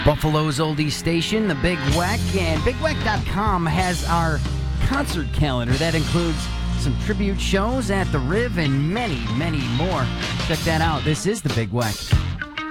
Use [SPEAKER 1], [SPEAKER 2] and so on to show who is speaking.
[SPEAKER 1] Buffalo's oldies station, the Big Weck, and BigWeck.com has our concert calendar that includes some tribute shows at the Riv and many, many more. Check that out. This is the Big Weck.